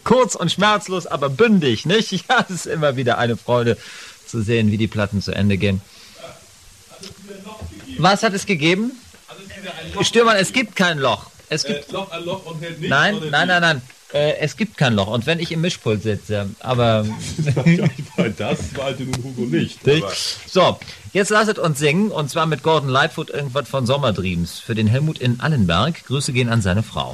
Kurz und schmerzlos, aber bündig, nicht? Ja, es ist immer wieder eine Freude zu sehen, wie die Platten zu Ende gehen. Was hat es gegeben? Stürmann, es gibt kein Loch. Es gibt Loch an Loch und hält nicht. Nein. Es gibt kein Loch. Und wenn ich im Mischpult sitze, aber... Das wollte nun Hugo nicht. So, jetzt lasset uns singen, und zwar mit Gordon Lightfoot irgendwas von Sommerdreams für den Helmut in Allenberg. Grüße gehen an seine Frau.